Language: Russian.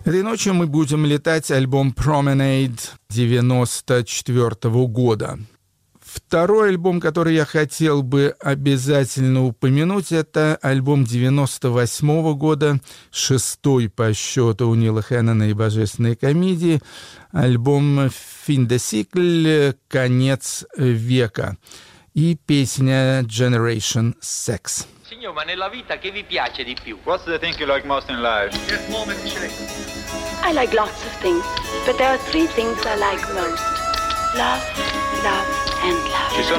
Этой ночью мы будем летать альбом Promenade 1994 года. Второй альбом, который я хотел бы обязательно упомянуть, это альбом 1998 года, 6-й по счету у Нила Хэннона и «Божественной комедии», альбом «Fin de siècle», «Конец века» и песня «Generation Sex». Signor, ma nella vita che vi piace di più? What's the thing you like most in life? Yes, momentarily. I like lots of things, but there are three things I like most. Love, love, and love. Ci sono